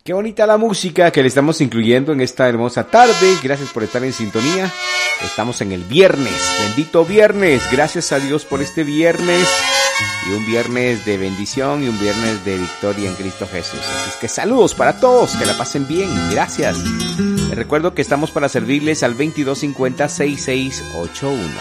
Qué bonita la música que le estamos incluyendo en esta hermosa tarde. Gracias por estar en sintonía. Estamos en el viernes, bendito viernes. Gracias a Dios por este viernes. Y un viernes de bendición y un viernes de victoria en Cristo Jesús. Así es que saludos para todos, que la pasen bien. Gracias. Les recuerdo que estamos para servirles al 2250-6681.